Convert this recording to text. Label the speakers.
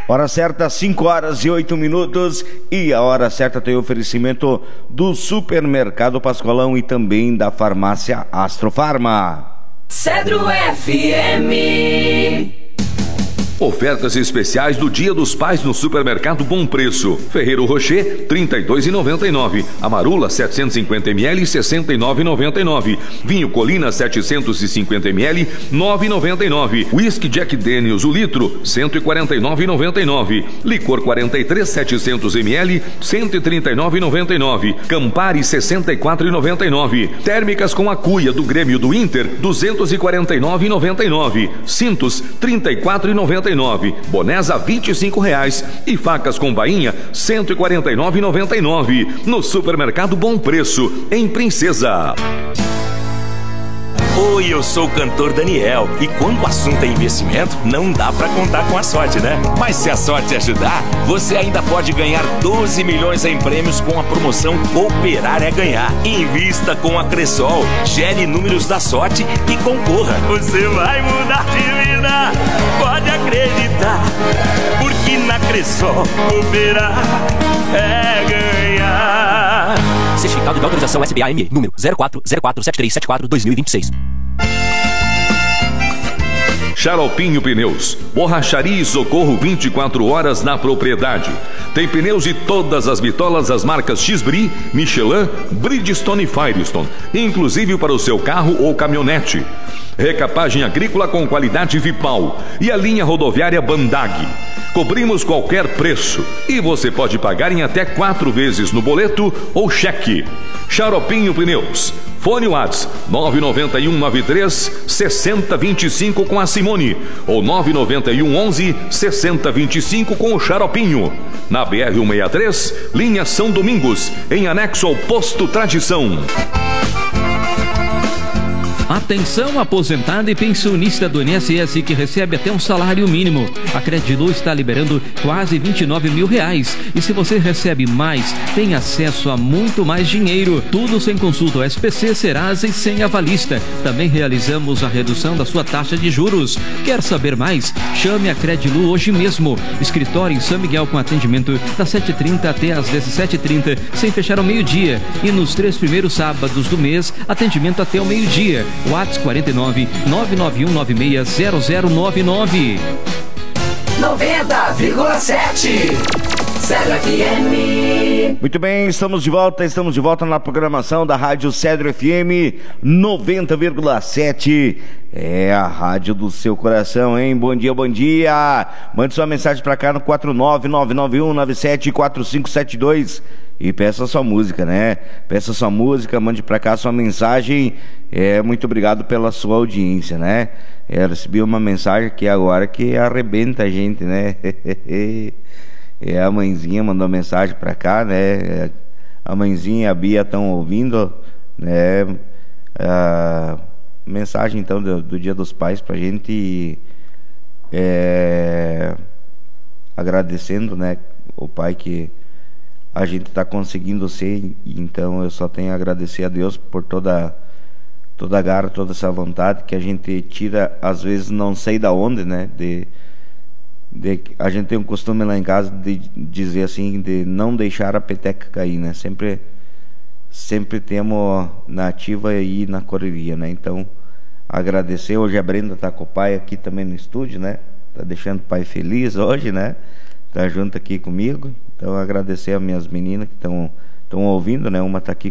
Speaker 1: Hora certa, 5h08. E a hora certa tem oferecimento do Supermercado Pascoalão e também da Farmácia Astrofarma.
Speaker 2: Cedro FM.
Speaker 3: Ofertas especiais do Dia dos Pais no Supermercado Bom Preço. Ferreiro Rocher, R$ 32,99. Amarula, 750 ml, R$ 69,99. Vinho Colina, 750 ml, R$ 9,99. Whisky Jack Daniels, o litro, R$ 149,99. Licor 43, 700 ml, R$ 139,99. Campari, R$ 64,99. Térmicas com a cuia do Grêmio do Inter, R$ 249,99. Cintos, R$ 34,99. Bonés a R$ 25,00 e facas com bainha R$ 149,99 no Supermercado Bom Preço, em Princesa.
Speaker 4: Oi, eu sou o cantor Daniel e quando o assunto é investimento, não dá pra contar com a sorte, né? Mas se a sorte ajudar, você ainda pode ganhar 12 milhões em prêmios com a promoção Cooperar é Ganhar. Invista com a Cressol, gere números da sorte e concorra. Você vai mudar de vida, pode acreditar, porque na Cressol Cooperar é ganhar. Certificado de autorização SBA-ME, número 04047374-2026.
Speaker 3: Xaropinho Pneus, borracharia e socorro 24 horas na propriedade. Tem pneus de todas as bitolas das marcas X-Bri, Michelin, Bridgestone e Firestone, inclusive para o seu carro ou caminhonete. Recapagem agrícola com qualidade Vipal e a linha rodoviária Bandag. Cobrimos qualquer preço e você pode pagar em até 4 vezes no boleto ou cheque. Xaropinho Pneus. Fone Whats 99193-6025 com a Simone ou 99111-6025 com o Xaropinho. Na BR-163, linha São Domingos, em anexo ao Posto Tradição.
Speaker 5: Atenção, aposentado e pensionista do INSS que recebe até um salário mínimo. A Credilu está liberando quase R$29 mil. E se você recebe mais, tem acesso a muito mais dinheiro. Tudo sem consulta ao SPC, Serasa e sem avalista. Também realizamos a redução da sua taxa de juros. Quer saber mais? Chame a Credilu hoje mesmo. Escritório em São Miguel com atendimento das 7h30 até às 17h30, sem fechar ao meio-dia. E nos 3 primeiros sábados do mês, atendimento até ao meio-dia. WhatsApp 49 991960099.
Speaker 2: 90,7 Cedro FM.
Speaker 1: Muito bem, estamos de volta na programação da Rádio Cedro FM 90,7. É a rádio do seu coração, hein? Bom dia, bom dia. Mande sua mensagem pra cá no 49991974572 e peça sua música, né? Peça sua música, mande pra cá sua mensagem. Muito obrigado pela sua audiência, né? Recebi uma mensagem aqui agora que arrebenta a gente, né? A mãezinha mandou mensagem pra cá, né? A mãezinha e a Bia estão ouvindo, né? Mensagem então do Dia dos Pais pra gente, agradecendo, né, o pai que a gente tá conseguindo ser. Então eu só tenho a agradecer a Deus por toda a garra, toda essa vontade que a gente tira, às vezes não sei da onde, né, a gente tem um costume lá em casa de dizer assim, de não deixar a peteca cair, né, sempre temos na ativa e na correria, né? Então agradecer. Hoje a Brenda tá com o pai aqui também no estúdio, né? Tá deixando o pai feliz hoje, né? Tá junto aqui comigo. Então agradecer as minhas meninas que estão ouvindo, né? Uma tá aqui